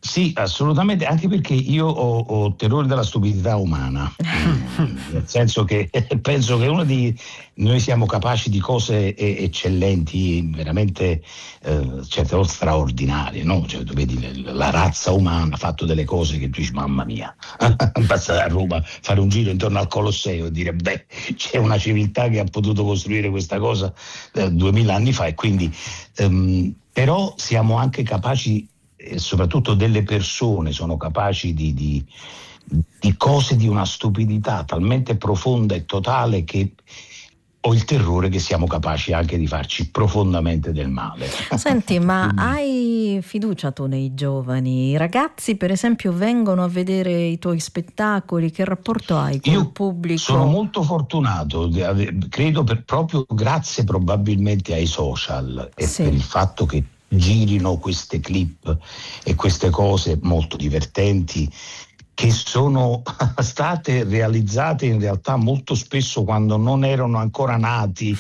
Sì, assolutamente, anche perché io ho terrore della stupidità umana, nel senso che penso che noi siamo capaci di cose eccellenti, veramente certe volte straordinarie, no? Cioè, tu vedi la razza umana ha fatto delle cose che tu dici, mamma mia, basta a Roma fare un giro intorno al Colosseo e dire, beh, c'è una civiltà che ha potuto costruire questa cosa 2000 anni fa, e quindi però siamo anche capaci, e soprattutto delle persone sono capaci di cose di una stupidità talmente profonda e totale che ho il terrore che siamo capaci anche di farci profondamente del male. Senti, ma Quindi, hai fiducia tu nei giovani? I ragazzi, per esempio, vengono a vedere i tuoi spettacoli? Che rapporto hai col io sono pubblico? molto fortunato, credo proprio grazie probabilmente ai social e per Sì. il fatto che girino queste clip e queste cose molto divertenti che sono state realizzate in realtà molto spesso quando non erano ancora nati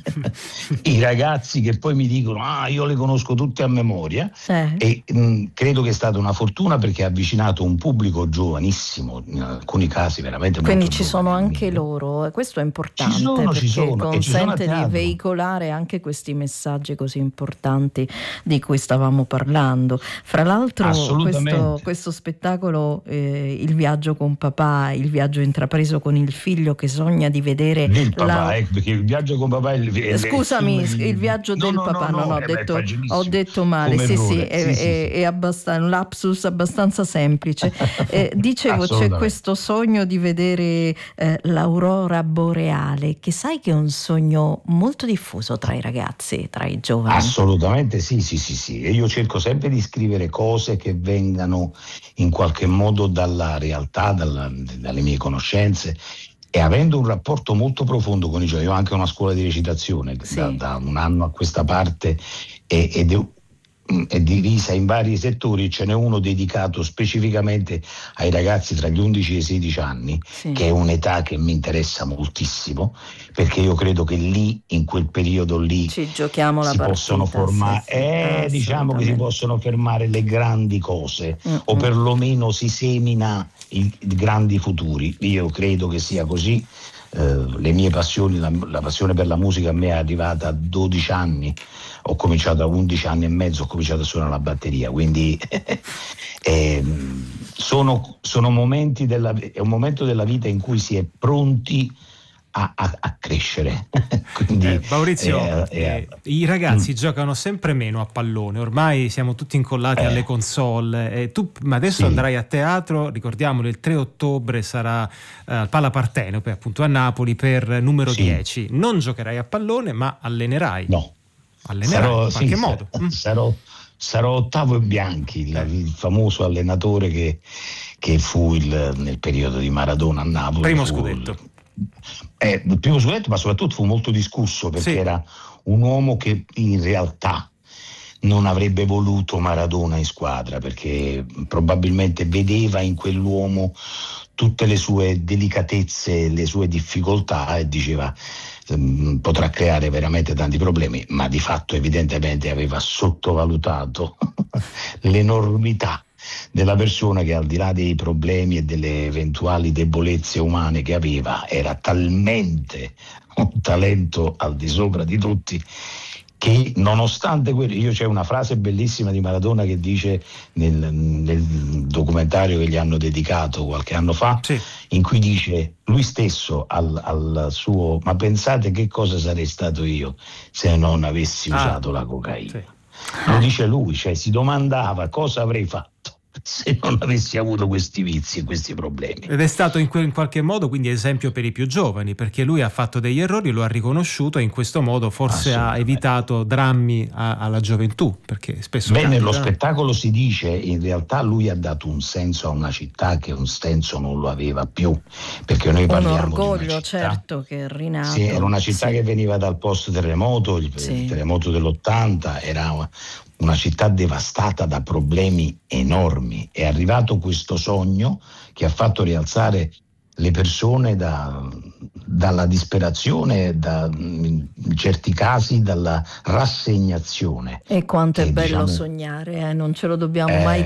i ragazzi, che poi mi dicono io le conosco tutte a memoria, Eh. e credo che è stata una fortuna perché ha avvicinato un pubblico giovanissimo, in alcuni casi veramente Quindi molto ci giovane sono al anche mio. loro, e questo è Ci importante sono, perché e ci sono a consente di teatro. veicolare anche questi messaggi così importanti di cui stavamo parlando. Fra l'altro Assolutamente. questo spettacolo, Il viaggio con papà, il viaggio intrapreso con il figlio che sogna di vedere Del la... papà, perché il viaggio con papà è il Scusami, film il di... viaggio del papà, no, No, è ho facilissimo detto male, come sì, sì, errore. Sì, sì, sì. è un lapsus abbastanza semplice. Dicevo, c'è Assolutamente. questo sogno di vedere l'aurora boreale, che sai che è un sogno molto diffuso tra i ragazzi, tra i giovani. Assolutamente sì, sì, sì, sì. E io cerco sempre di scrivere cose che vengano in qualche modo dalla realtà, dalle mie conoscenze, e avendo un rapporto molto profondo con i giovani. Io ho anche una scuola di recitazione Sì. da un anno a questa parte, ed è divisa in vari settori. Ce n'è uno dedicato specificamente ai ragazzi tra gli 11 e i 16 anni, Sì. che è un'età che mi interessa moltissimo, perché io credo che lì, in quel periodo lì, Ci giochiamo la si possono partita, sì, sì, formare, diciamo che si assolutamente. possono fermare le grandi cose, o Mm-mm. perlomeno si semina i grandi futuri. Io credo che sia così. Le mie passioni, la passione per la musica a me è arrivata a 12 anni, ho cominciato a 11 anni e mezzo, ho cominciato a suonare la batteria, quindi sono momenti è un momento della vita in cui si è pronti a crescere. Quindi Maurizio, i ragazzi mm, giocano sempre meno a pallone, ormai siamo tutti incollati alle eh, console, ma adesso sì, andrai a teatro, ricordiamolo, il 3 ottobre sarà al Pala Partenope, appunto a Napoli, per numero sì, 10. Non giocherai a pallone, ma allenerai no. in qualche modo. Sarò Ottavo e Bianchi, il famoso allenatore che fu nel periodo di Maradona a Napoli. Primo Fu scudetto. il primo scudetto, ma soprattutto fu molto discusso perché Sì. era un uomo che in realtà non avrebbe voluto Maradona in squadra, perché probabilmente vedeva in quell'uomo tutte le sue delicatezze, le sue difficoltà, e diceva potrà creare veramente tanti problemi, ma di fatto evidentemente aveva sottovalutato l'enormità della persona, che al di là dei problemi e delle eventuali debolezze umane che aveva, era talmente un talento al di sopra di tutti, che nonostante quello, c'è una frase bellissima di Maradona che dice nel documentario che gli hanno dedicato qualche anno fa, Sì. in cui dice lui stesso al suo: ma pensate che cosa sarei stato io se non avessi usato la cocaina? Sì. Lo dice lui, cioè si domandava cosa avrei fatto se non avessi avuto questi vizi e questi problemi. Ed è stato in qualche modo quindi esempio per i più giovani, perché lui ha fatto degli errori, lo ha riconosciuto e in questo modo forse ha evitato drammi alla gioventù, perché spesso Nello capita. spettacolo si dice, in realtà lui ha dato un senso a una città che un senso non lo aveva più, perché noi Un parliamo di una orgoglio, città. certo, che è Sì, era rinato. una città Sì. che veniva dal post terremoto, il Sì. terremoto dell'80, era una città devastata da problemi enormi. È arrivato questo sogno che ha fatto rialzare le persone dalla disperazione, in certi casi dalla rassegnazione. E quanto è Che, bello diciamo, sognare, non ce lo dobbiamo mai